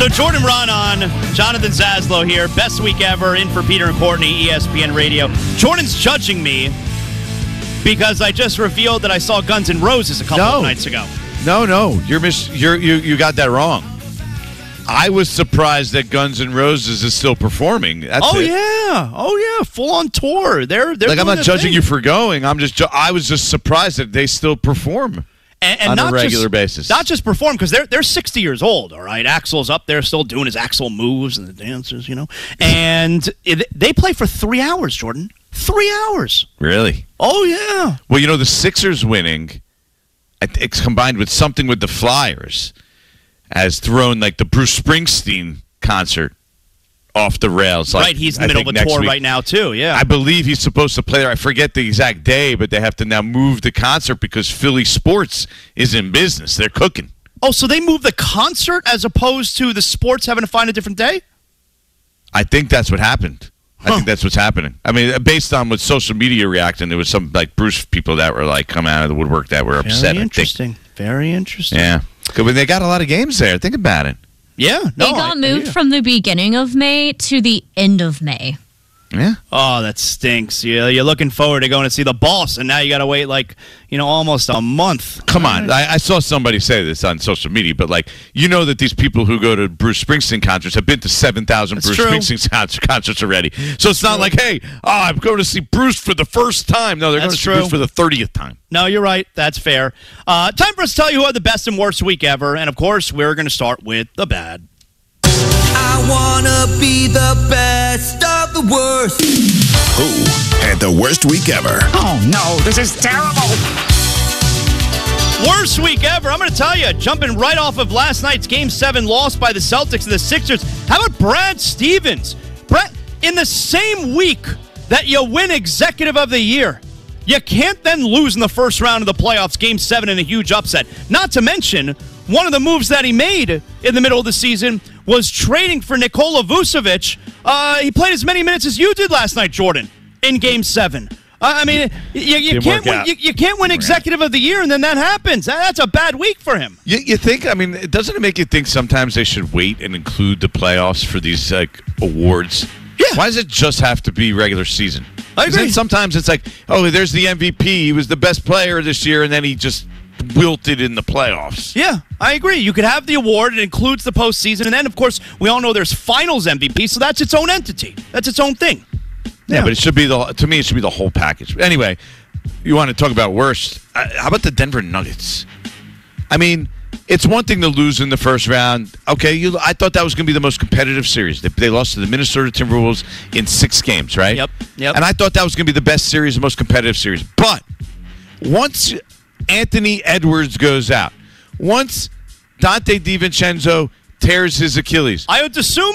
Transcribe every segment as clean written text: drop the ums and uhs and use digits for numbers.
So Jordan Raanan, Jonathan Zaslow here. Best week ever, in for Peter and Courtney, ESPN Radio. Jordan's judging me because I just revealed that I saw Guns N' Roses a couple of nights ago. No. You got that wrong. I was surprised that Guns N' Roses is still performing. That's it. Yeah. Full on tour. They're like, I'm not judging thing. you for going. I was just surprised that they still perform. And on a regular basis. Not just perform, because they're 60 years old, all right? Axl's up there still doing his Axl moves and the dances, And they play for 3 hours, Jordan. 3 hours. Really? Oh, yeah. Well, the Sixers winning, it's combined with something with the Flyers, has thrown, like, the Bruce Springsteen concert off the rails. Right, he's in the middle of a tour right now, too, yeah. I believe he's supposed to play there. I forget the exact day, but they have to now move the concert because Philly sports is in business. They're cooking. Oh, so they moved the concert as opposed to the sports having to find a different day? I think that's what happened. I think that's what's happening. I mean, based on what social media reacting, there was some, like, Bruce people that were, like, coming out of the woodwork that were upset. Very interesting. Very interesting. Yeah. Because they got a lot of games there. Think about it. Yeah. They got moved from the beginning of May to the end of May. Yeah. Oh, that stinks. You're looking forward to going to see the Boss, and now you got to wait, almost a month. Come on. I saw somebody say this on social media, but, that these people who go to Bruce Springsteen concerts have been to 7,000 Bruce Springsteen concerts already. So it's not like, hey, I'm going to see Bruce for the first time. No, they're going to see Bruce for the 30th time. No, you're right. That's fair. Time for us to tell you who had the best and worst week ever. And, of course, we're going to start with the bad. I want to be the best of the worst. Who had the worst week ever? Oh, no, this is terrible. Worst week ever. I'm going to tell you, jumping right off of last night's Game 7 loss by the Celtics to the Sixers. How about Brad Stevens? Brad, in the same week that you win Executive of the Year, you can't then lose in the first round of the playoffs, Game 7 in a huge upset. Not to mention, one of the moves that he made in the middle of the season was trading for Nikola Vucevic. He played as many minutes as you did last night, Jordan, in Game 7. You can't win Executive of the Year, and then that happens. That's a bad week for him. You think? Doesn't it make you think sometimes they should wait and include the playoffs for these awards? Yeah. Why does it just have to be regular season? I agree. Sometimes it's like, oh, there's the MVP. He was the best player this year, and then he just wilted in the playoffs. Yeah, I agree. You could have the award. It includes the postseason. And then, of course, we all know there's finals MVP, so that's its own entity. That's its own thing. Yeah, but it should be to me, it should be the whole package. Anyway, you want to talk about worst. How about the Denver Nuggets? It's one thing to lose in the first round. Okay, I thought that was going to be the most competitive series. They lost to the Minnesota Timberwolves in 6 games, right? Yep. And I thought that was going to be the best series, the most competitive series. But once Anthony Edwards goes out, once Dante DiVincenzo tears his Achilles, Ayo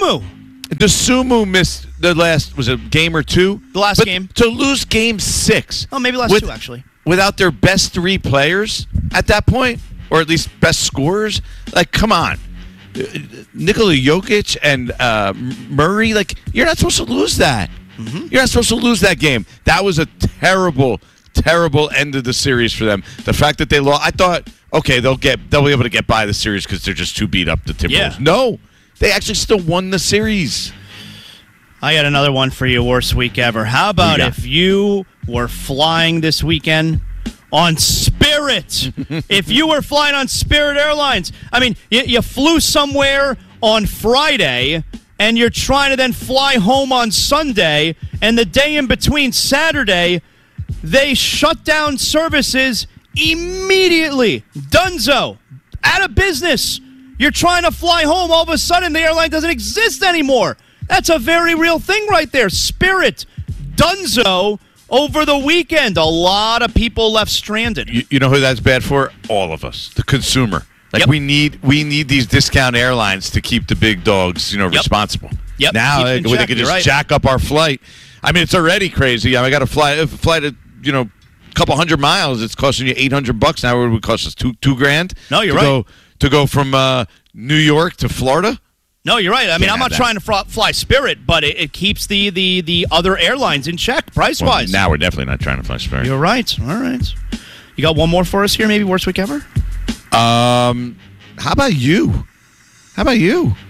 Dosunmu missed the last, was it a game or 2? The last game. To lose game 6. Oh, maybe last 2, actually. Without their best 3 players at that point, or at least best scorers, come on. Nikola Jokic and Murray, you're not supposed to lose that. Mm-hmm. You're not supposed to lose that game. That was a terrible end of the series for them. The fact that they lost, I thought, okay, they'll be able to get by the series because they're just too beat up, the Timberwolves. Yeah. No, they actually still won the series. I got another one for you, worst week ever. How about if you were flying this weekend on Spirit? If you were flying on Spirit Airlines, you flew somewhere on Friday, and you're trying to then fly home on Sunday, and the day in between, Saturday, they shut down services immediately. Dunzo, out of business. You're trying to fly home. All of a sudden, the airline doesn't exist anymore. That's a very real thing right there. Spirit, Dunzo, over the weekend. A lot of people left stranded. You know who that's bad for? All of us, the consumer. We need these discount airlines to keep the big dogs, responsible. Yep. Now they can just jack up our flight. It's already crazy. I got to fly a couple hundred miles. It's costing you $800 now. It would cost us $2,000. No, you're right. To go from New York to Florida. No, you're right. I'm not trying to fly Spirit, but it keeps the other airlines in check price-wise. Now we're definitely not trying to fly Spirit. You're right. All right. You got one more for us here, maybe worst week ever? How about you?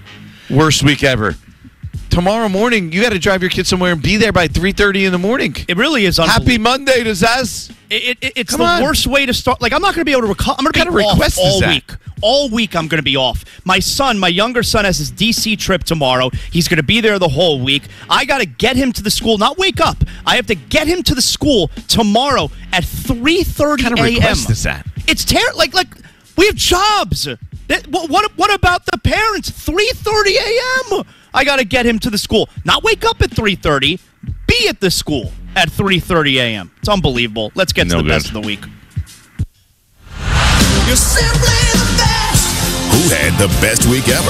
Worst week ever. Tomorrow morning, you got to drive your kid somewhere and be there by 3:30 in the morning. It really is Happy Monday to Zaz. It's the worst way to start. Like, I'm not going to be able to recall. I'm going to be off all week. All week, I'm going to be off. My younger son, has his D.C. trip tomorrow. He's going to be there the whole week. I got to get him to the school, not wake up. I have to get him to the school tomorrow at 3:30 a.m. What kind of request is that? It's terrible. Like we have jobs. What about the parents? 3:30 a.m. I got to get him to the school. Not wake up at 3:30. Be at the school at 3:30 a.m. It's unbelievable. Let's get to the best of the week. You're simply the best. Who had the best week ever?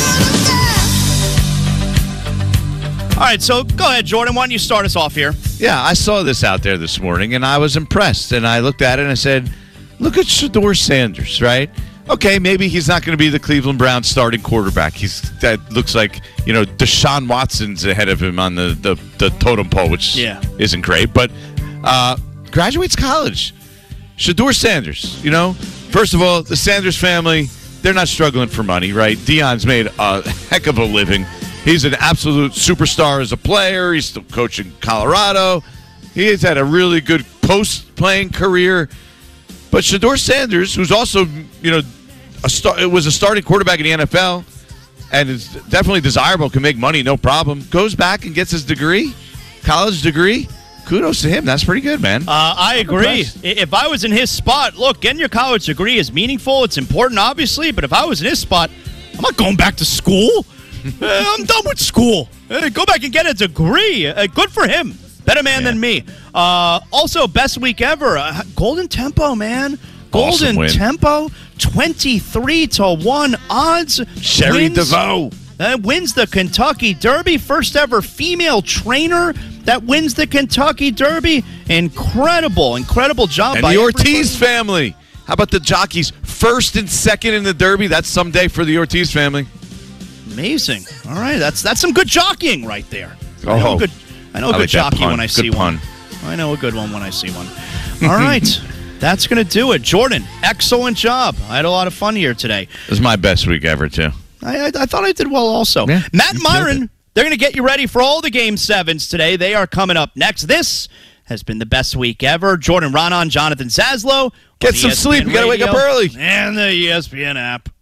All right, so go ahead, Jordan. Why don't you start us off here? Yeah, I saw this out there this morning, and I was impressed. And I looked at it and I said, look at Shedeur Sanders, right? Okay, maybe he's not going to be the Cleveland Browns starting quarterback. That looks like, Deshaun Watson's ahead of him on the totem pole, which isn't great. But graduates college. Shedeur Sanders, First of all, the Sanders family, they're not struggling for money, right? Deion's made a heck of a living. He's an absolute superstar as a player. He's still coaching Colorado. He has had a really good post-playing career. But Shedeur Sanders, who's also, was a starting quarterback in the NFL and is definitely desirable, can make money, no problem, goes back and gets his degree, college degree. Kudos to him. That's pretty good, man. I agree. If I was in his spot, look, getting your college degree is meaningful. It's important, obviously. But if I was in his spot, I'm not going back to school. I'm done with school. Go back and get a degree. Good for him. Better man than me. Also, best week ever. Golden Tempo, man. Golden Awesome Tempo, 23-1 odds. Sherry DeVoe. Wins the Kentucky Derby. First ever female trainer that wins the Kentucky Derby. Incredible job and by the Ortiz everybody. family. How about the jockeys? First and second in the Derby. That's someday for the Ortiz family. Amazing. All right, that's some good jockeying right there. I know a good like jockey when I see pun. one. I know a good one when I see one. All right, that's going to do it. Jordan, excellent job. I had a lot of fun here today. It was my best week ever, too. I thought I did well also. Yeah, Matt you Myron, killed it. they're going to get you ready for all the Game 7s today. They are coming up next. This has been the best week ever. Jordan Raanan, Jonathan Zaslow. Get some sleep. You got to wake up early. And the ESPN app.